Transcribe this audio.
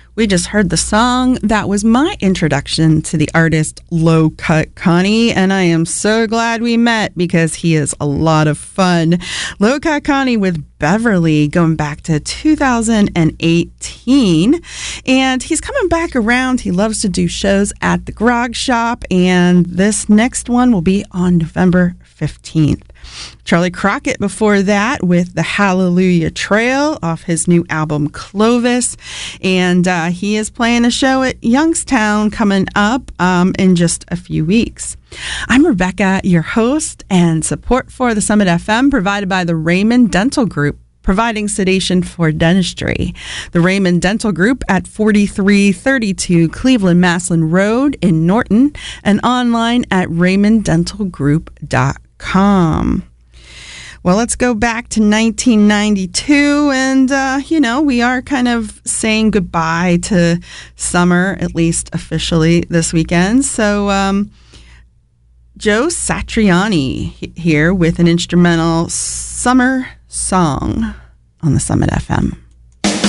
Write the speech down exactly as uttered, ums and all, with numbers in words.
We just heard the song that was my introduction to the artist Low Cut Connie, and I am so glad we met because he is a lot of fun. Low Cut Connie with Beverly going back to two thousand eighteen, and he's coming back around. He loves to do shows at the Grog Shop, and this next one will be on November fifteenth. Charlie Crockett before that with the Hallelujah Trail off his new album Clovis, and uh, he is playing a show at Youngstown coming up um, in just a few weeks. I'm Rebecca, your host, and support for the Summit F M provided by the Raymond Dental Group, providing sedation for dentistry. The Raymond Dental Group at forty-three thirty-two Cleveland Maslin Road in Norton, and online at raymond dental group dot com. Well, let's go back to nineteen ninety-two, and, uh, you know, we are kind of saying goodbye to summer, at least officially this weekend. So, um, Joe Satriani here with an instrumental summer song on the Summit F M.